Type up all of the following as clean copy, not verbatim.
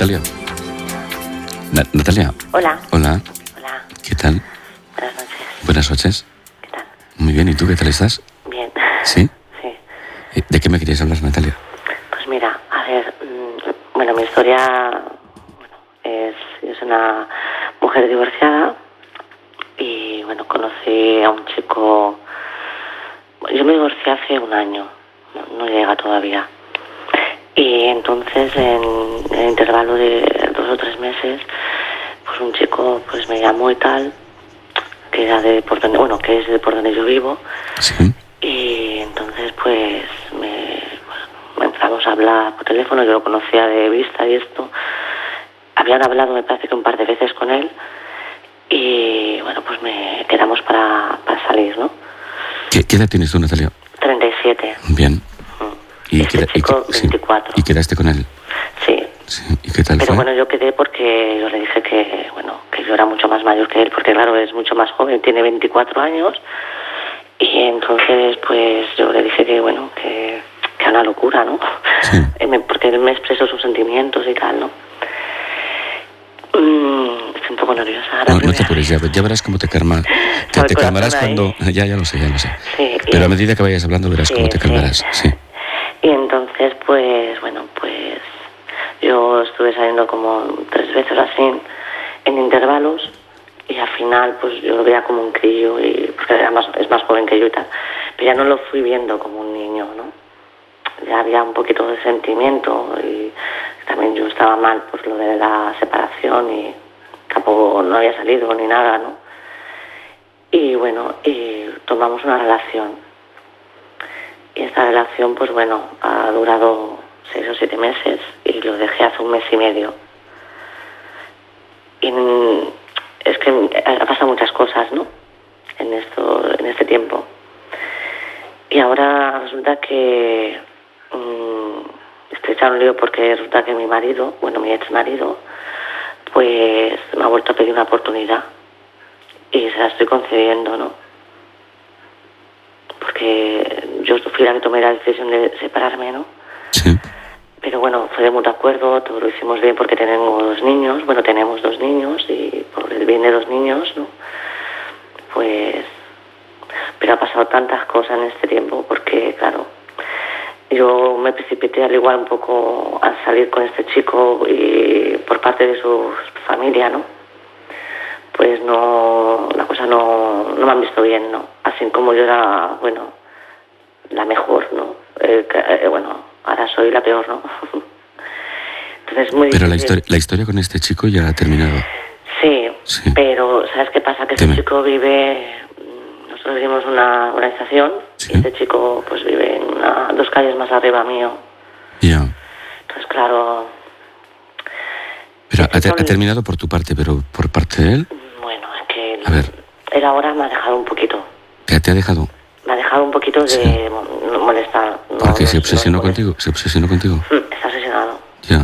Natalia. Natalia. Hola. Hola. Hola. ¿Qué tal? Buenas noches. Buenas noches. ¿Qué tal? Muy bien, ¿y tú qué tal estás? Bien. ¿Sí? Sí. ¿De qué me querías hablar, Natalia? Pues mira, a ver, bueno, mi historia, yo soy una mujer divorciada y, bueno, conocí a un chico. Yo me divorcié hace un año, no llega todavía. Y entonces, en el intervalo de 2 o 3 meses, pues un chico pues me llamó y tal, que era de por donde, que es de por donde yo vivo. Sí. Y entonces pues me empezamos a hablar por teléfono. Yo lo conocía de vista y esto. Habían hablado, me parece que un par de veces con él. Y bueno, pues me quedamos para salir, ¿no? ¿Qué edad tienes tú, Natalia? 37. Bien. ¿Y este chico, 24. ¿Y quedaste con él? Sí. Sí. ¿Y qué tal Pero fue? bueno, yo quedé porque yo le dije que yo era mucho más mayor que él, porque claro, es mucho más joven, tiene 24 años. Y entonces pues yo le dije que era una locura, ¿no? Sí. Porque él me expresó sus sentimientos y tal, ¿no? Estoy un poco nerviosa ahora. No te apures, ya verás cómo te calma. Te calmarás cuando... Ya lo sé. Sí, pero a medida que vayas hablando verás cómo te calmarás. Sí. Y entonces pues yo estuve saliendo como 3 veces así, en intervalos, y al final pues yo lo veía como un crío, porque es más joven que yo y tal, pero ya no lo fui viendo como un niño, ¿no? Ya había un poquito de sentimiento, y también yo estaba mal por lo de la separación, y tampoco no había salido ni nada, ¿no? Y bueno, y tomamos una relación, y esta relación pues ha durado 6 o 7 meses, y lo dejé hace 1 mes y medio. Y es que ha pasado muchas cosas, ¿no? En este tiempo. Y ahora resulta que estoy echando un lío, porque resulta que mi ex marido, pues me ha vuelto a pedir una oportunidad, y se la estoy concediendo, ¿no? Porque yo fui la que tomé la decisión de separarme, ¿no? Sí. Pero bueno, fue de mutuo acuerdo, todo lo hicimos bien porque tenemos 2 niños. Bueno, tenemos 2 niños, y por el bien de 2 niños, ¿no? Pues... Pero ha pasado tantas cosas en este tiempo, porque, claro, yo me precipité al igual un poco al salir con este chico, y por parte de su familia, ¿no? Pues la cosa no me han visto bien, ¿no? Así como yo era, la mejor, ¿no? Ahora soy la peor, ¿no? Entonces muy Pero difícil. la historia con este chico ya ha terminado. Sí, Sí. pero ¿sabes qué pasa? Que Dime. este chico vive... Nosotros vivimos en una organización, Sí. y este chico pues vive en 2 calles más arriba mío. Ya. Entonces, claro... Pero ha terminado por tu parte, pero por parte de él... Bueno, es que A ver. él ahora me ha dejado un poquito. ¿Te ha dejado? Me ha dejado un poquito Sí. de molestar. Porque se obsesionó no contigo. ¿Se obsesionó contigo? Está obsesionado. Ya.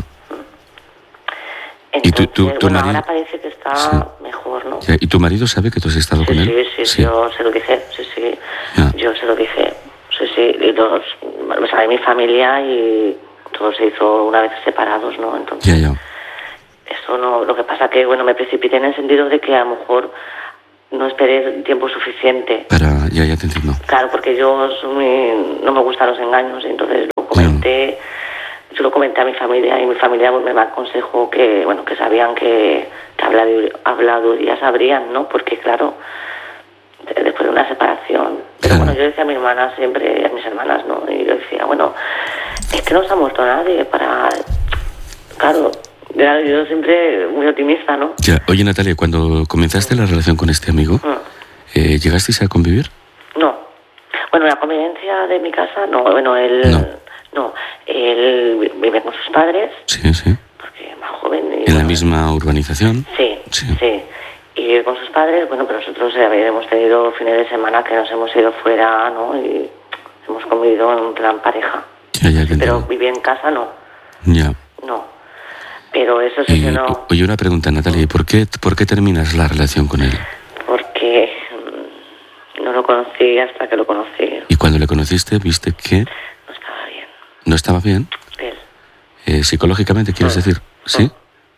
Entonces, ¿Y tu marido? ahora parece que está Sí. mejor, ¿no? Ya. ¿Y tu marido sabe que tú has estado con él? Sí, yo se lo dije, sí. Ya. Yo se lo dije, sí. Y todos, lo sabe mi familia, y todo se hizo una vez separados, ¿no? Entonces, Ya. eso no... Lo que pasa que, me precipité en el sentido de que a lo mejor no esperé tiempo suficiente. Ya te entiendo. Claro, porque yo no me gustan los engaños, y entonces lo comenté. Yo lo comenté a mi familia, y mi familia me aconsejó que sabían que habladurías habrían, ¿no? Porque claro, después de una separación. Pero Claro. yo decía a mi hermana siempre, a mis hermanas, ¿no? Y yo decía, es que no se ha muerto nadie para... Claro, yo siempre muy optimista, ¿no? Ya. Oye, Natalia, cuando comenzaste la relación con este amigo, ¿llegasteis a convivir? No. La convivencia de mi casa, no. Él... No, él vive con sus padres. Sí. Porque es más joven. ¿En la misma urbanización? Sí. Y vive con sus padres, pero nosotros hemos tenido fines de semana que nos hemos ido fuera, ¿no? Y hemos convivido en plan pareja. Ya te entiendo. Pero vivir en casa, no. Ya. No. Pero eso sí que no... Oye, una pregunta, Natalia, ¿y por qué terminas la relación con él? Porque no lo conocí hasta que lo conocí. ¿Y cuando le conociste viste que...? No estaba bien. ¿No estaba bien? Él. ¿Psicológicamente quieres decir? ¿Sí?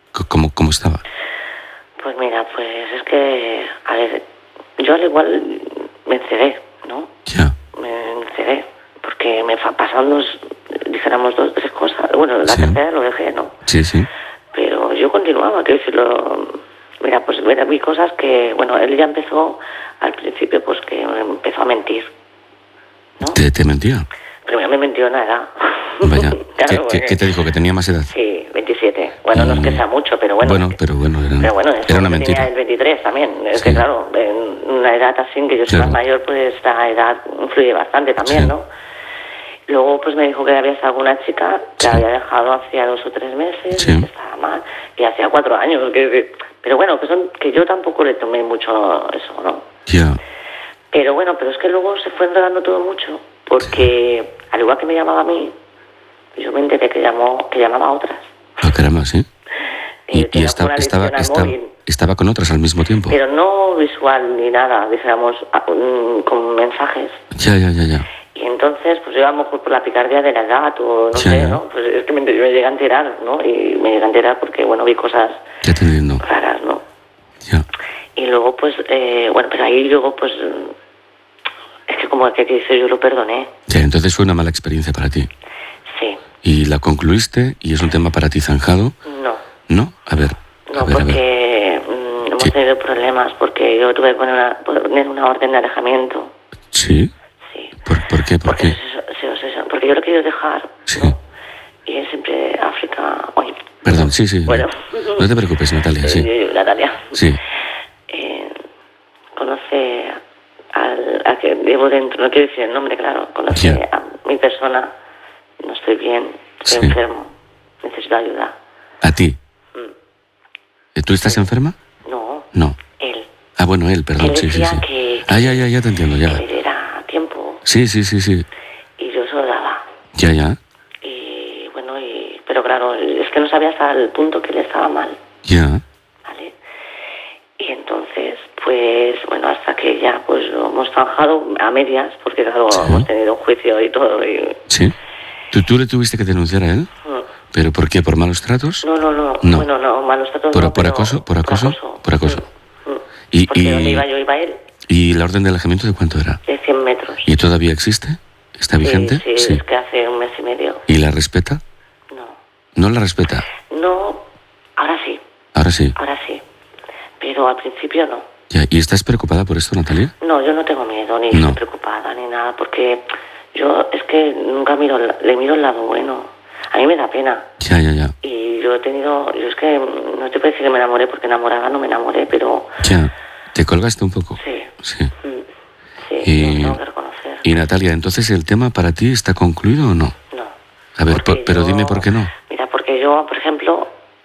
¿Cómo estaba? Pues mira, pues es que, a ver, yo al igual me enceré, ¿no? Ya. Me enceré, porque me pasaron dijéramos 2, 3 cosas. Bueno, la Sí. tercera lo dejé, ¿no? Sí, sí. Pero yo continuaba, quiero decirlo. Mira, pues mira, vi cosas que, bueno, él ya empezó al principio, pues que empezó a mentir, ¿no? ¿Te mentía? Pero me mintió en la edad. Vaya. Claro, ¿Qué te dijo? ¿Que tenía más edad? Sí, 27. Bueno, no es que sea mucho, pero bueno. Pero bueno, Eso era una mentira. tenía el 23 también. Es Sí. que claro, en una edad así, que yo soy más mayor, pues esta edad influye bastante también, Sí. ¿no? Luego pues me dijo que había estado con una chica que Sí. había dejado hacía 2 o 3 meses, Sí. que estaba mal, y hacía 4 años. Pero bueno, que yo tampoco le tomé mucho eso, ¿no? Ya. Pero bueno, pero es que luego se fue enredando todo mucho, porque al igual que me llamaba a mí, yo me enteré que llamaba a otras. Ah, caramba, sí. Y Tenía una adicción al móvil. estaba con otras al mismo tiempo. Pero no visual ni nada, dijéramos, con mensajes. Ya. Y entonces, pues yo a lo mejor por la picardía de la edad o no Ya, sé, ya. ¿no? Pues es que me llegué a enterar, ¿no? Y me llegué a enterar porque, bueno, vi cosas Ya te entiendo. raras, ¿no? Ya. Y luego, pues, bueno, pero ahí luego, pues, es que como que dice, yo lo perdoné. Ya, entonces fue una mala experiencia para ti. Sí. Y la concluiste y es un tema para ti zanjado. No. ¿No? A ver. No, porque hemos tenido problemas, porque yo tuve que poner una orden de alejamiento. ¿Sí? Sí. ¿Por qué? ¿Por qué? Porque yo lo quiero dejar, Sí. ¿no? Y él siempre África... Oye. Perdón, sí. Bueno. No te preocupes, Natalia, sí. Natalia. Sí. Conoce al que llevo dentro, no quiero decir el nombre, claro. Conoce Ya. a mi persona. No estoy bien, estoy Sí. enfermo. Necesito ayuda. ¿A ti? ¿Tú estás enferma? No. No. Él. Ah, bueno, él, perdón, Él sí. decía que... Ah, ya te entiendo, ya. Que era tiempo. Sí. Y yo se lo daba. Ya. Y bueno, pero claro, es que no sabía hasta el punto que él estaba mal, Ya. ¿vale? Y entonces, pues bueno, hasta que ya pues lo hemos zanjado a medias, porque claro, Sí. hemos tenido un juicio y todo. ¿Sí? ¿Tú le tuviste que denunciar a él? ¿Pero por qué? ¿Por malos tratos? No. No. Bueno, no, malos tratos no, ¿Por pero acoso? ¿Por acoso? Porque donde iba yo, iba él, ¿Y la orden de alejamiento de cuánto era? de 100 metros. ¿Y todavía existe? ¿Está vigente? Sí, es que hace un mes y medio. ¿Y la respeta? No. ¿No la respeta? No, ahora sí. Ahora sí. Pero al principio no. Ya. ¿Y estás preocupada por esto, Natalia? No, yo no tengo miedo, ni No. estoy preocupada, ni nada, porque yo es que nunca le miro el lado bueno. A mí me da pena. Ya. Y yo es que no te puedo decir que me enamoré, porque enamorada no me enamoré, pero... Ya. ¿Te colgaste un poco? Sí. Sí. Sí, lo tengo que reconocer. Y Natalia, ¿entonces el tema para ti está concluido o no? No. A ver, pero dime por qué no. Mira, porque yo, por ejemplo,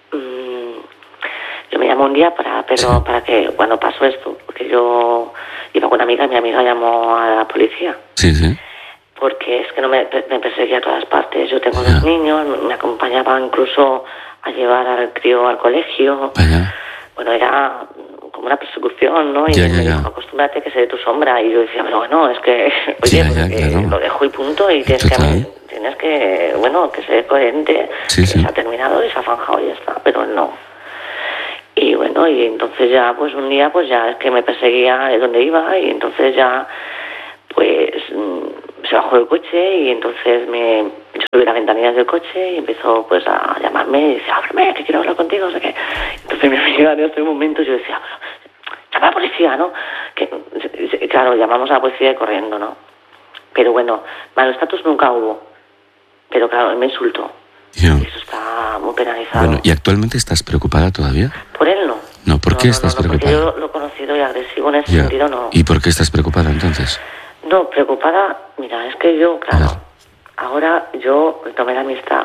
yo me llamó un día para que, cuando pasó esto, porque yo iba con una amiga y mi amiga llamó a la policía. Sí. Porque es que no me perseguía a todas partes. Yo tengo Ya. 2 niños, me acompañaba incluso a llevar al crío al colegio. Vaya. Bueno, era como una persecución, ¿no? Y Ya. me dijo, acostúmbrate que seré tu sombra. Y yo decía, pero bueno, es que, oye, Ya, pues claro. lo dejo y punto. Y Total. tienes que, bueno, que ser coherente. Sí. Que se ha terminado y se ha zanjado y ya está. Pero él no. Y bueno, y entonces ya, pues un día, pues ya es que me perseguía de donde iba. Y entonces ya, pues... se bajó del coche y entonces yo subí las ventanillas del coche y empezó pues a llamarme y decía, ábreme, que quiero hablar contigo, no sé qué. Entonces mi amiga en este momento yo decía, llama a la policía, ¿no? Claro, llamamos a la policía corriendo, ¿no? Pero bueno, malos tratos nunca hubo. Pero claro, él me insultó. Ya. Y eso está muy penalizado. Bueno, ¿y actualmente estás preocupada todavía? Por él no. No, ¿por qué estás preocupada? Porque yo lo he conocido y agresivo en ese Ya. sentido no. ¿Y por qué estás preocupada entonces? No, preocupada, mira, es que yo, claro, ahora yo tomé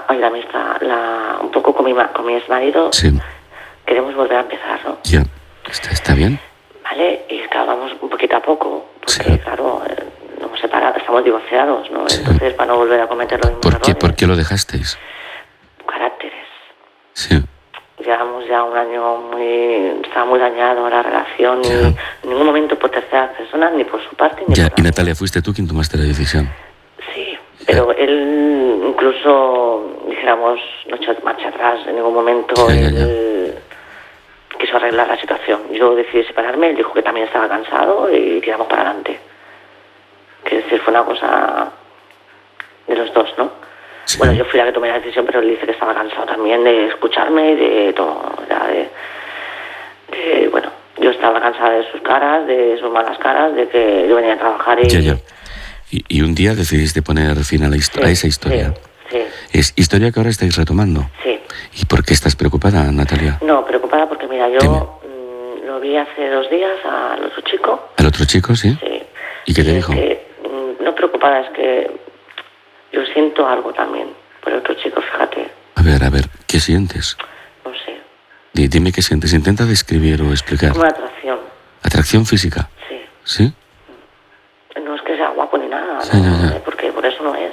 un poco con mi exmarido, Sí. queremos volver a empezar, ¿no? Ya. ¿Está bien? ¿Vale? Y claro, vamos un poquito a poco, porque Sí. claro, nos hemos separado, estamos divorciados, ¿no? Sí. Entonces, para no volver a cometer los mismos errores. ¿Por qué lo dejasteis? Caracteres. Sí. Llevamos ya un año estaba muy dañado la relación, Ya. y en ningún momento por terceras personas, ni por su parte, ni Ya. por Y la mía. Natalia, fuiste tú quien tomaste la decisión. Sí, pero él incluso, dijéramos, no he hecho marcha atrás, en ningún momento él quiso arreglar la situación. Yo decidí separarme, él dijo que también estaba cansado y tiramos para adelante. Que decir, fue una cosa de los dos, ¿no? Sí. Bueno, yo fui la que tomé la decisión, pero él dice que estaba cansado también de escucharme y de todo. Bueno, yo estaba cansada de sus caras, de sus malas caras, de que yo venía a trabajar y... Ya. Y un día decidiste poner fin a esa historia. Sí. ¿Es historia que ahora estáis retomando? Sí. ¿Y por qué estás preocupada, Natalia? No, preocupada porque, mira, yo lo vi hace 2 días al otro chico. ¿Al otro chico, sí? Sí. ¿Y qué te dijo? No preocupada, es que yo siento algo también por el otro chico, fíjate. A ver, ¿qué sientes? No sé. Dime qué sientes, intenta describir o explicar. Como una atracción. ¿Atracción física? Sí. ¿Sí? No es que sea guapo ni nada, sí, no, porque por eso no es.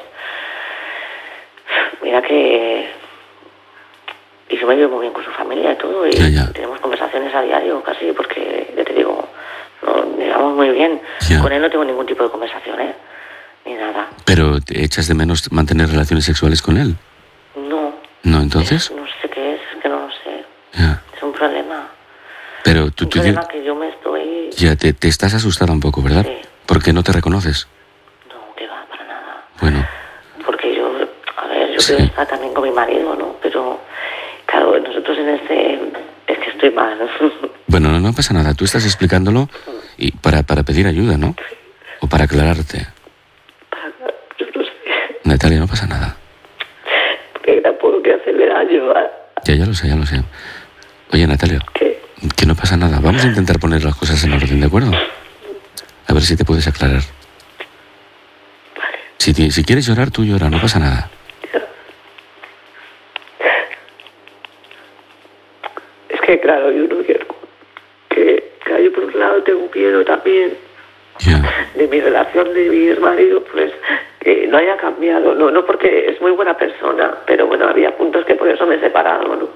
Mira que... Y yo me llevo muy bien con su familia y todo, y tenemos conversaciones a diario casi, porque, ya te digo, nos llevamos muy bien. Con él no tengo ningún tipo de conversación, ni nada. ¿Pero te echas de menos mantener relaciones sexuales con él? No. ¿No, entonces? No sé qué es que no lo sé. Ya. Es un problema. Pero tú... Un problema que yo me estoy... Ya, te estás asustada un poco, ¿verdad? Sí. ¿Por qué no te reconoces? No, que va, para nada. Bueno. Porque yo quiero estar también con mi marido, ¿no? Pero, claro, nosotros en es que estoy mal. Bueno, no pasa nada. Tú estás explicándolo y para pedir ayuda, ¿no? O para aclararte. Yo no sé. Natalia, no pasa nada. Porque tampoco quiero hacerle daño. Ya lo sé. Oye, Natalia. ¿Qué? Que no pasa nada. Vamos a intentar poner las cosas en orden, ¿de acuerdo? A ver si te puedes aclarar. Vale. Si quieres llorar, tú llora, no pasa nada. Es que, claro, yo no quiero que yo por un lado tengo miedo también de mi relación de mi marido, pues que no haya cambiado, no porque es muy buena persona, pero bueno, había puntos que por eso me he separado, ¿no?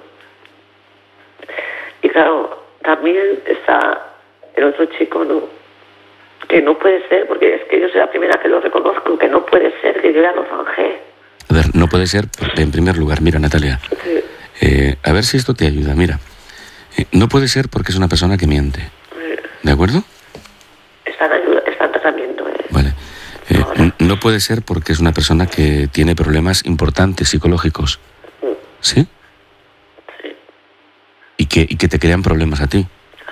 Y claro, también está el otro chico, ¿no? Que no puede ser, porque es que yo soy la primera que lo reconozco, que no puede ser, que yo ya lo zanjé. A ver, no puede ser, en primer lugar, mira, Natalia, a ver si esto te ayuda, mira, no puede ser porque es una persona que miente, ¿de acuerdo? Está en tratamiento. Vale, no puede ser porque es una persona que tiene problemas importantes psicológicos, ¿sí? Sí. Y que te crean problemas a ti.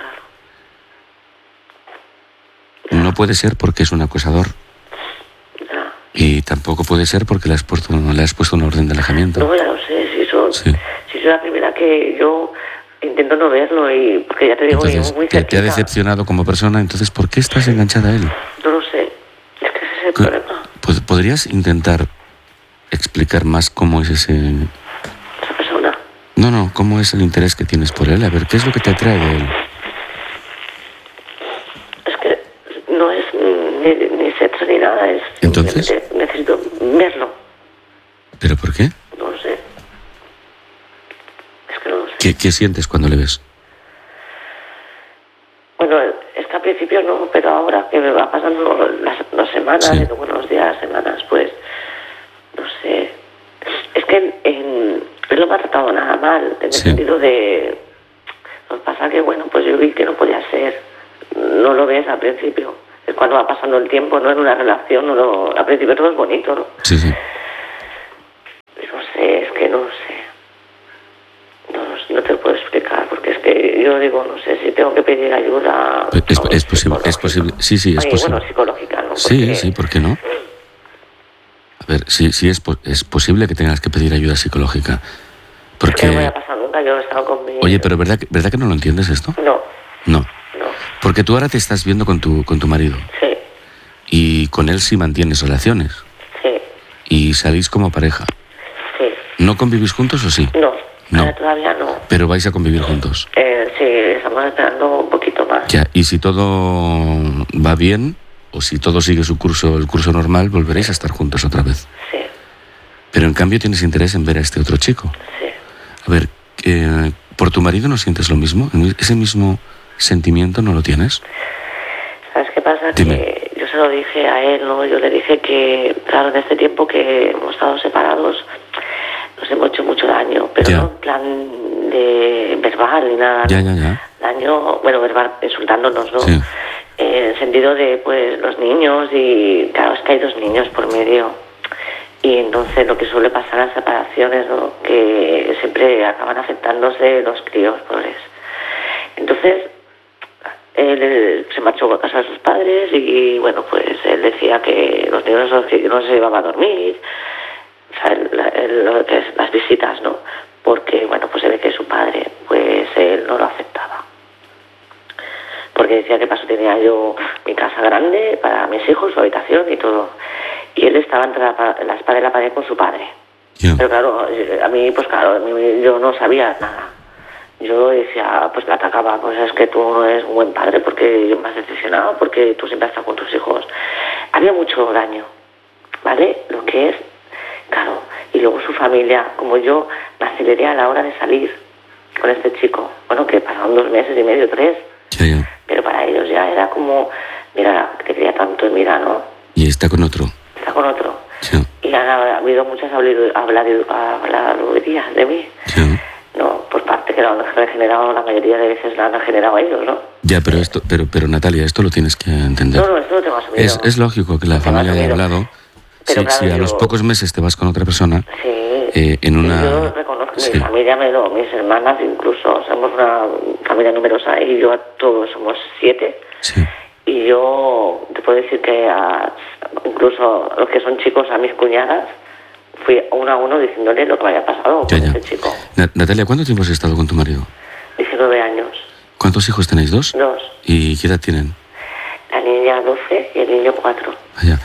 No puede ser porque es un acosador. Ya. Y tampoco puede ser porque le has puesto una orden de alejamiento. No, ya lo sé, si soy la primera que yo intento no verlo, y porque ya te digo, entonces, muy te ha decepcionado como persona, entonces ¿por qué estás enganchada a él? No lo sé, es que ese es el problema. ¿Podrías intentar explicar más cómo es esa persona? No, cómo es el interés que tienes por él, a ver, ¿qué es lo que te atrae de él? No es ni sexo ni nada, es... ¿Entonces? Necesito verlo. ¿Pero por qué? No lo sé. Es que no lo sé. ¿Qué sientes cuando le ves? Bueno, es que al principio no, pero ahora que me va pasando las semanas, y luego unos días, semanas, pues... No sé. Es que él no me ha tratado nada mal, en el sentido de... Lo que pasa que, bueno, pues yo vi que no podía ser. No lo ves al principio. Es cuando va pasando el tiempo, ¿no? En una relación, al principio todo es bonito, ¿no? Sí. No sé, es que no sé. No te puedo explicar, porque es que yo digo, no sé si tengo que pedir ayuda. Es posible. Sí, es posible. Bueno, psicológica, ¿no? Porque... Sí, ¿por qué no? A ver, sí, es posible que tengas que pedir ayuda psicológica. Porque... no me ha pasado nunca, yo he estado conmigo. Oye, pero ¿verdad que no lo entiendes esto? No. Porque tú ahora te estás viendo con tu marido. Sí. Y con él sí mantienes relaciones. Sí. Y salís como pareja. Sí. ¿No convivís juntos o sí? No. Todavía no. ¿Pero vais a convivir juntos? Sí, estamos esperando un poquito más. Ya, y si todo va bien, o si todo sigue el curso normal, volveréis a estar juntos otra vez. Sí. Pero en cambio tienes interés en ver a este otro chico. Sí. A ver, ¿por tu marido no sientes lo mismo? ¿Ese mismo sentimiento no lo tienes? ¿Sabes qué pasa? Dime. Que yo se lo dije a él, ¿no? Yo le dije que, claro, en este tiempo que hemos estado separados, nos hemos hecho mucho daño, pero no en plan de verbal ni nada. Daño, bueno, verbal, insultándonos, ¿no? Sí. En el sentido de, pues, los niños y, claro, es que hay 2 niños por medio. Y entonces lo que suele pasar en las separaciones, ¿no? Que siempre acaban afectándose los críos, pobres. Entonces, él se marchó a casa de sus padres y, bueno, pues él decía que los niños no se llevaban a dormir, o sea, lo que es las visitas, ¿no? Porque, bueno, pues se ve que su padre, pues él no lo aceptaba. Porque decía que paso tenía yo mi casa grande para mis hijos, su habitación y todo. Y él estaba entre la espada y la pared con su padre. Pero claro, a mí, pues claro, yo no sabía nada. Yo decía, pues le atacaba, pues es que tú no eres un buen padre porque me has decepcionado, porque tú siempre estás con tus hijos. Había mucho daño, ¿vale? Lo que es, claro, y luego su familia, como yo me aceleré a la hora de salir con este chico, bueno, que pasaron 2 meses y medio, 3, pero para ellos ya era como, mira, te quería tanto y mira, ¿no? Y está con otro. Está con otro. Sí. Y han habido muchas habladurías de mí. Sí. No, por parte que la han generado, la mayoría de veces la han generado ellos, ¿no? Ya, pero esto, pero Natalia, esto lo tienes que entender. No, esto lo tengo asumido. Es lógico que la familia haya hablado. Pero claro, si a los pocos meses te vas con otra persona, sí, en una... Yo reconozco que mi familia, mis hermanas, incluso somos una familia numerosa y yo a todos somos 7. Sí. Y yo te puedo decir que incluso los que son chicos, a mis cuñadas, fui uno a uno diciéndole lo que me había pasado con este chico. Natalia, ¿cuánto tiempo has estado con tu marido? 19 años. ¿Cuántos hijos tenéis? 2. 2. ¿Y qué edad tienen? La niña 12 y el niño 4. Vaya.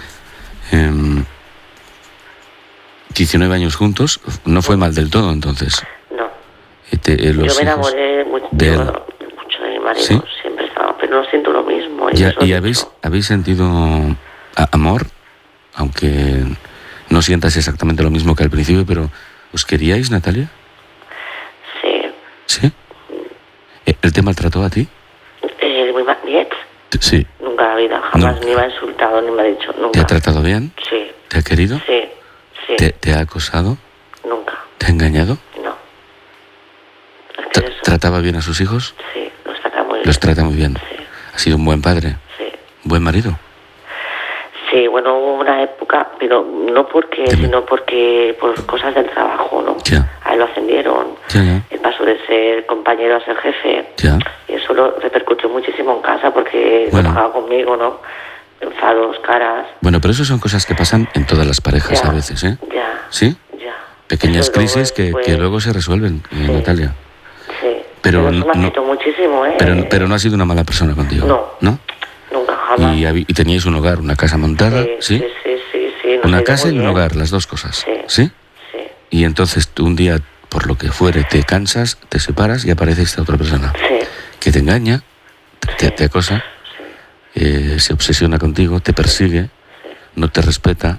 19 años juntos, no fue mal del todo entonces. No. Yo me enamoré mucho de mi marido, ¿sí? Siempre estaba, pero no siento lo mismo. ¿Y habéis sentido amor? Aunque no sientas exactamente lo mismo que al principio, pero ¿os queríais, Natalia? Sí. ¿Sí? ¿Él te maltrató a ti? Mi ex. Sí. Nunca en la vida, jamás, ni me ha insultado, ni me ha dicho, nunca. ¿Te ha tratado bien? Sí. ¿Te ha querido? Sí. ¿Te ha acosado? Nunca. ¿Te ha engañado? No. ¿Trataba bien a sus hijos? Sí, los trata muy bien. Los trata muy bien. Sí. ¿Ha sido un buen padre? Sí. ¿Buen marido? Sí, bueno, hubo una época, pero no porque, sino porque por cosas del trabajo, ¿no? Ya. A él lo ascendieron. Ya. Él pasó de ser compañero a ser jefe. Ya. Y eso lo repercutió muchísimo en casa porque no trabajaba conmigo, ¿no? Enfados, caras. Bueno, pero eso son cosas que pasan en todas las parejas a veces, ¿eh? Ya. ¿Sí? Ya. Pequeñas crisis que luego se resuelven, Natalia. Sí. Pero eso me afectó muchísimo, ¿eh? Pero no ha sido una mala persona contigo. No. Nunca, jamás. Y teníais un hogar, una casa montada, ¿sí? Sí. Una casa y un hogar, las dos cosas, ¿sí? Sí. Y entonces tú un día, por lo que fuere, te cansas, te separas y aparece esta otra persona. Sí. Que te engaña, te acosa, se obsesiona contigo, te persigue, no te respeta,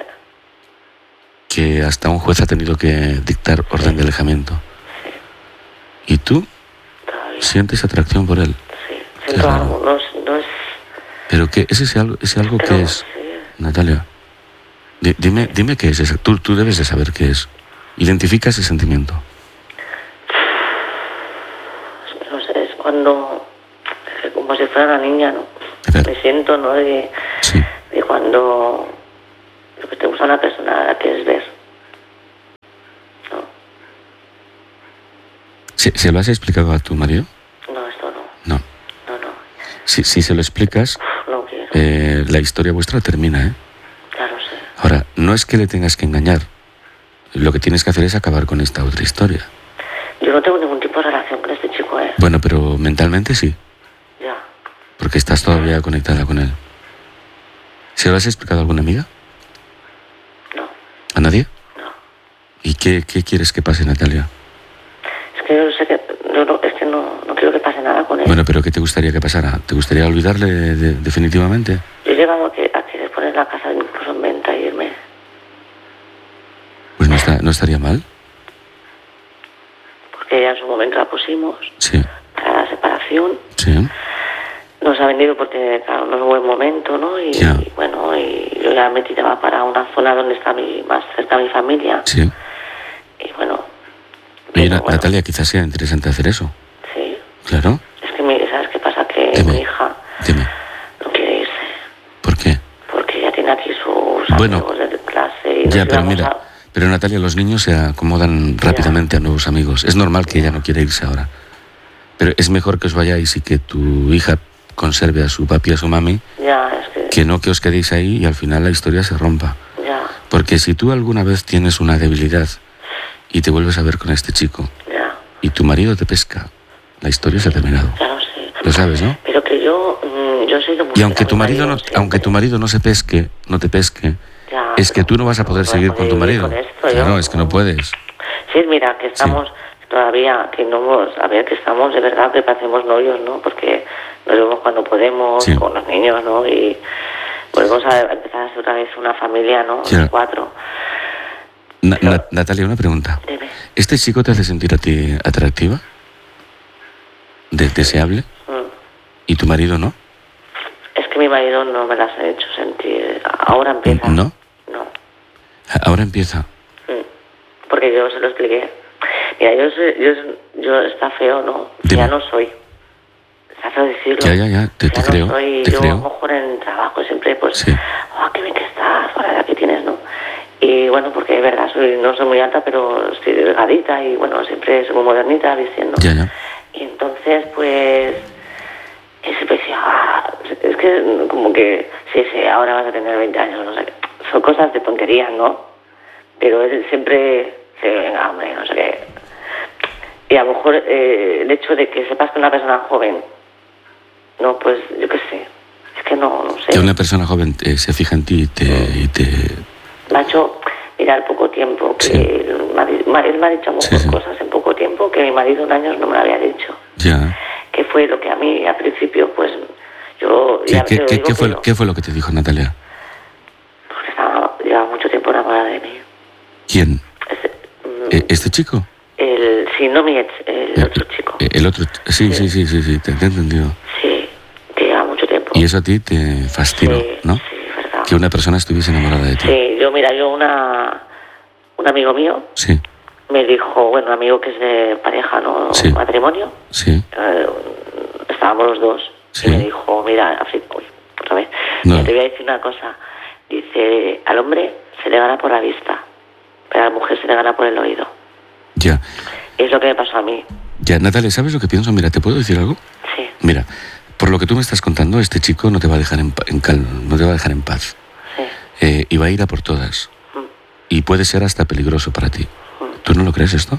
que hasta un juez ha tenido que dictar orden de alejamiento. Y tú sientes atracción por él. Sí, siento algo, no es... Pero que es algo que es, Natalia. Dime qué es eso. Tú debes de saber qué es. Identifica ese sentimiento. No sé, es cuando, como si fuera una niña, ¿no? Me siento, ¿no? De cuando te gusta una persona, la quieres ver. ¿No? ¿Se lo has explicado a tu marido? No, esto no. No. Si se lo explicas, no quiero. La historia vuestra termina, ¿eh? Claro, sí. Ahora, no es que le tengas que engañar. Lo que tienes que hacer es acabar con esta otra historia. Yo no tengo ningún tipo de relación con este chico, ¿eh? Bueno, pero mentalmente sí. Ya. Porque estás todavía conectada con él. ¿Se lo has explicado a alguna amiga? No. ¿A nadie? No. ¿Y qué quieres que pase, Natalia? Es que yo sé que... es que no quiero que pase nada con él. Bueno, pero ¿qué te gustaría que pasara? ¿Te gustaría olvidarle definitivamente? Yo he llegado a querer poner la casa incluso en venta y irme. Pues no estaría mal. Porque ya en su momento la pusimos. Sí. Para la separación. Sí. Nos ha venido sorprendido porque, claro, no es un buen momento, ¿no? Y bueno, y yo ya me tiraba para una zona donde está más cerca mi familia. Sí. Y bueno... Oye, Natalia, quizás sea interesante hacer eso. Sí. Claro. Es que, ¿sabes qué pasa? Que mi hija no quiere irse. ¿Por qué? Porque ya tiene aquí sus amigos de clase. Y ya, pero mira, pero Natalia, los niños se acomodan rápidamente a nuevos amigos. Es normal que ella no quiera irse ahora. Pero es mejor que os vayáis y que tu hija conserve a su papi y a su mami, que no que os quedéis ahí y al final la historia se rompa. Ya. Porque si tú alguna vez tienes una debilidad y te vuelves a ver con este chico y tu marido te pesca, la historia se ha terminado. Claro, sí. Lo sabes, ¿no? Pero que yo soy de mujer. Y aunque tu marido no te pesque, es que tú no vas a poder seguir con tu marido. Claro, es que no puedes. Sí, mira, que estamos todavía, que no, a ver, que estamos de verdad que parecemos novios, ¿no? Porque nos vemos cuando podemos, con los niños, ¿no? Y volvemos a empezar a ser otra vez una familia, ¿no? Los 4. Natalia, una pregunta. Dime. ¿Este chico te hace sentir a ti atractiva? ¿Deseable? ¿Y tu marido no? Es que mi marido no me las ha hecho sentir. Ahora empieza. ¿No? No. Ahora empieza. Porque yo se lo expliqué. Mira, yo está feo, ¿no? Ya no soy. Está feo decirlo. Ya, te creo. No soy, te yo creo. a lo mejor en trabajo siempre, pues, qué bien que estás, ahora que tienes, ¿no? Y bueno, porque es verdad, no soy muy alta, pero estoy delgadita y bueno, siempre soy muy modernita vistiendo. Ya. Y entonces, pues, siempre decía, es que como que, sí, ahora vas a tener 20 años, no sé qué. Son cosas de tonterías, ¿no? Pero él siempre, venga, hombre, no sé qué. Y a lo mejor el hecho de que sepas que una persona joven, no, pues, yo qué sé, es que no sé. Que una persona joven se fija en ti y te... Me ha hecho mirar poco tiempo, que él me ha dicho muchas cosas en poco tiempo que mi marido en años no me lo había dicho. Ya. Que fue lo que a mí, al principio, pues, yo... ¿Qué fue lo que te dijo Natalia? Porque llevaba mucho tiempo enamorada de mí. ¿Quién? ¿Este chico? Sí, no mi ex, el otro chico. El otro, sí, te he entendido. Sí, que lleva mucho tiempo. Y eso a ti te fascinó, ¿no? Sí, verdad. Que una persona estuviese enamorada de ti. Sí, un amigo mío me dijo, bueno, un amigo que es de pareja, ¿no? Matrimonio. Sí. Estábamos los dos. Sí. Y me dijo, mira, otra vez, te voy a decir una cosa. Dice, al hombre se le gana por la vista, pero a la mujer se le gana por el oído. Ya. Es lo que me pasó a mí. Ya, Natalia, ¿sabes lo que pienso? Mira, ¿te puedo decir algo? Sí. Mira, por lo que tú me estás contando, este chico no te va a dejar en paz. Sí. Y va a ir a por todas. Y puede ser hasta peligroso para ti. ¿Tú no lo crees esto?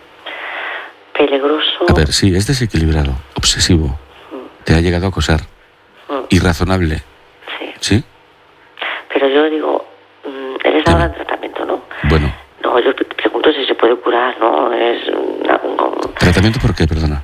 Peligroso. A ver, sí, es desequilibrado, obsesivo. Te ha llegado a acosar. Irrazonable. Sí. ¿Sí? Pero yo digo, él está ahora en tratamiento, ¿no? Bueno. No, yo pregunto si se puede curar, ¿no? ¿Tratamiento por qué, perdona?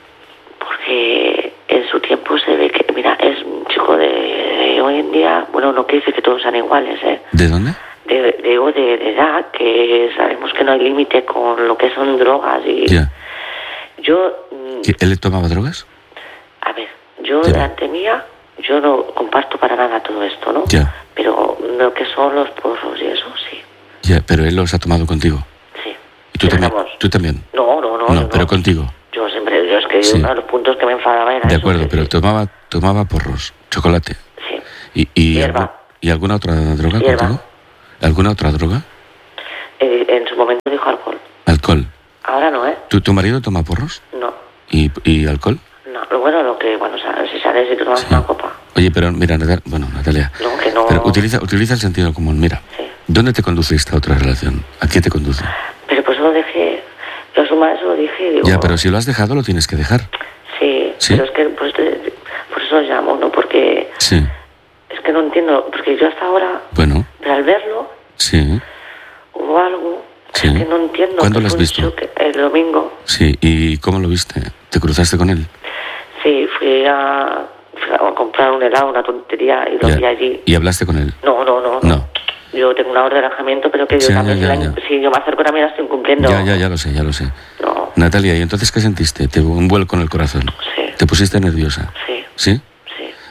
Porque en su tiempo se ve que, mira, es un chico de hoy en día, bueno, no quiere decir que todos sean iguales, ¿eh? ¿De dónde? De edad, que sabemos que no hay límite con lo que son drogas y... Ya. Yo... ¿Él tomaba drogas? A ver, yo delante mía, yo no comparto para nada todo esto, ¿no? Ya. Pero lo que son los porros y eso, sí. Ya, pero él los ha tomado contigo. Sí. ¿Y tú también? ¿Tú también? No, pero contigo. Yo siempre, es que uno de los puntos que me enfadaba era de eso, acuerdo, pero tomaba porros, chocolate. Sí. ¿Y alguna otra droga contigo? ¿Alguna otra droga? En su momento dijo alcohol. ¿Alcohol? Ahora no, ¿eh? ¿Tu marido toma porros? No. ¿Y alcohol? No, si sales y te tomas una copa. Oye, pero mira, Natalia. No, que no. Pero utiliza el sentido común, mira. Sí. ¿Dónde te conduce esta otra relación? ¿A qué te conduce? Pero pues lo dejé. Yo a su madre se lo dije y digo... Ya, pero si lo has dejado, lo tienes que dejar. Sí. Pero es que por eso llamo, ¿no? Porque... Sí. Es que no entiendo, porque yo hasta ahora... Bueno. Pero al verlo... Sí. Hubo algo... Sí. Es que no entiendo. ¿Cuándo lo has visto? El domingo. Sí, ¿y cómo lo viste? ¿Te cruzaste con él? Sí, fui a comprar un helado, una tontería, y lo vi allí. ¿Y hablaste con él? No. Yo tengo una orden de alejamiento, pero que yo también... Si yo me acerco también la estoy incumpliendo. Ya lo sé. No. Natalia, ¿y entonces qué sentiste? ¿Te dio un vuelco en el corazón? Sí. ¿Te pusiste nerviosa? Sí. ¿Sí? Sí.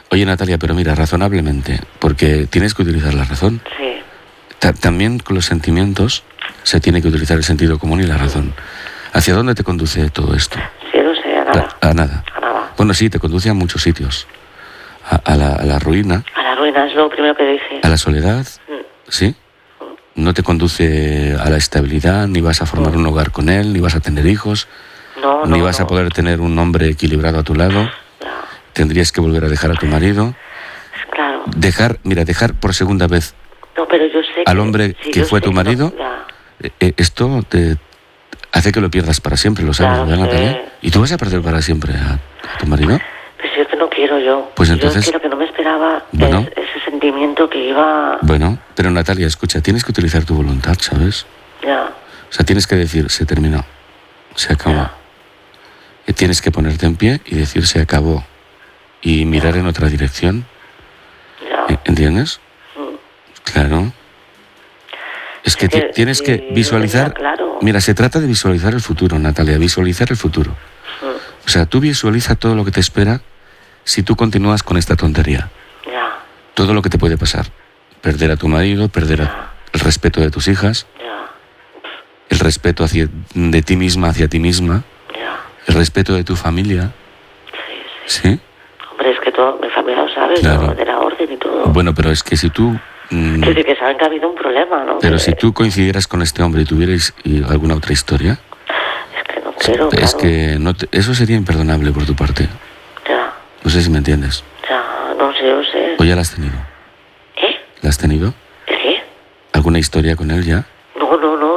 Oye, Natalia, pero mira, razonablemente, porque tienes que utilizar la razón. Sí. También con los sentimientos se tiene que utilizar el sentido común y la razón. ¿Hacia dónde te conduce todo esto? Sí, no sé, a nada. A nada. A nada. Bueno, sí, te conduce a muchos sitios. A la ruina. A la ruina es lo primero que dice. A la soledad, ¿sí? No te conduce a la estabilidad, ni vas a formar un hogar con él, ni vas a tener hijos, ni vas a poder tener un hombre equilibrado a tu lado. Tendrías que volver a dejar a tu marido. Claro. Dejar por segunda vez pero yo sé al hombre que fue tu marido, esto te hace que lo pierdas para siempre, ¿lo sabes, verdad, Natalia? ¿Y tú vas a perder para siempre a tu marido? Pues yo es que no quiero yo. Pues entonces... Yo quiero que no me esperaba ese sentimiento que iba... Bueno, pero Natalia, escucha, tienes que utilizar tu voluntad, ¿sabes? Ya. O sea, tienes que decir, se terminó, se acabó. Y tienes que ponerte en pie y decir, se acabó. Y mirar en otra dirección. Ya. ¿Entiendes? Claro. Es que tienes que visualizar... Claro. Mira, se trata de visualizar el futuro, Natalia, visualizar el futuro. O sea, tú visualiza todo lo que te espera si tú continúas con esta tontería. Ya. Todo lo que te puede pasar. Perder a tu marido, perder el respeto de tus hijas, el respeto de ti misma hacia ti misma, el respeto de tu familia. ¿Sí? Hombre, es que todo, mi familia lo sabe, claro. ¿no? De la orden y todo. Bueno, pero es que si tú... que saben que ha habido un problema, ¿no? Pero si tú coincidieras con este hombre y tuvierais alguna otra historia... Es que no quiero, es que eso sería imperdonable por tu parte. Ya. No sé si me entiendes. Ya, no sé, yo sé. ¿O ya la has tenido? ¿La has tenido? ¿Qué? ¿Alguna historia con él ya? No.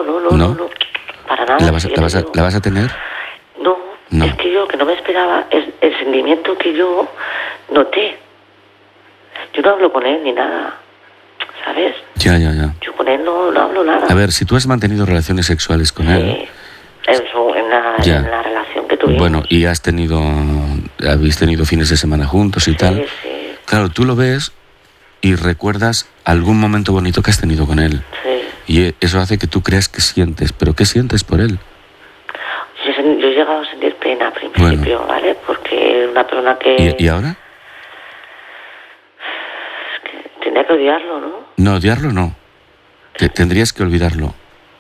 Para nada. ¿La vas a tener? No. Es que yo, que no me esperaba, es el sentimiento que yo noté. Yo no hablo con él ni nada, ¿sabes? Ya. Yo con él no hablo nada. A ver, si tú has mantenido relaciones sexuales con él... En la relación que tuvimos. Bueno, y habéis tenido fines de semana juntos y tal. Sí. Claro, tú lo ves y recuerdas algún momento bonito que has tenido con él. Sí. Y eso hace que tú creas que sientes. ¿Pero qué sientes por él? Yo he llegado a sentir pena al principio, ¿vale? Porque una persona que... ¿Y ahora? Es que tendría que odiarlo, ¿no? No, odiarlo no. Tendrías que olvidarlo.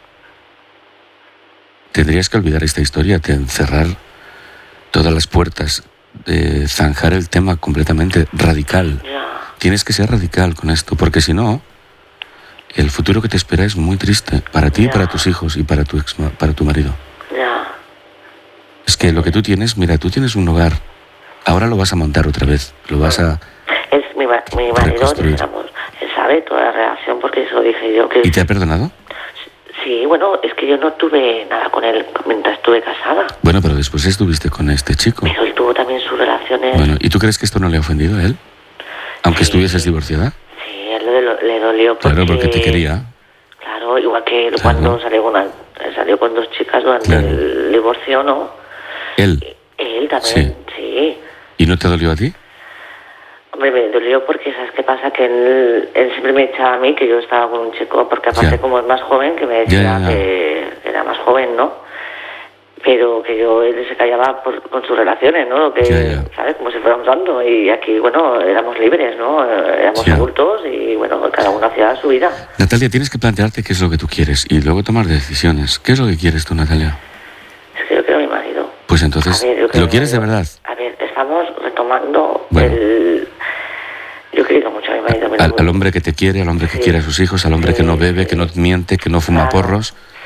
Tendrías que olvidar esta historia, de encerrar todas las puertas, de zanjar el tema completamente radical. Ya. Tienes que ser radical con esto, porque si no, el futuro que te espera es muy triste para ti y para tus hijos y para tu marido. Ya. Es que lo que tú tienes, mira, tú tienes un hogar, ahora lo vas a montar otra vez, lo vas a... Es mi marido, digamos, él sabe toda la relación, porque eso dije yo que... ¿Y te ha perdonado? Sí, bueno, es que yo no tuve nada con él mientras estuve casada. Bueno, pero después estuviste con este chico. Pero él tuvo también sus relaciones... Bueno, ¿y tú crees que esto no le ha ofendido a él? Aunque estuvieses divorciada. Sí, él le dolió porque... Claro, porque te quería. Claro, igual que él cuando salió con dos chicas durante el divorcio, ¿no? ¿Él? Él también, sí. ¿Y no te dolió a ti? Hombre, me dolió porque, ¿sabes qué pasa? Que él siempre me echaba a mí que yo estaba con un chico, porque aparte como es más joven, que me decía que era más joven, ¿no? Pero que él se callaba con sus relaciones, ¿no? ¿Sabes? Como si fuéramos dando. Y aquí, bueno, éramos libres, ¿no? Éramos adultos y, bueno, cada uno hacía su vida. Natalia, tienes que plantearte qué es lo que tú quieres y luego tomar decisiones. ¿Qué es lo que quieres tú, Natalia? Es que yo quiero a mi marido. Pues entonces, ¿lo quieres de verdad? A ver, estamos retomando Yo he querido mucho a mi marido. Al hombre que te quiere, al hombre que quiere a sus hijos, al hombre que no bebe, que no miente, que no fuma porros.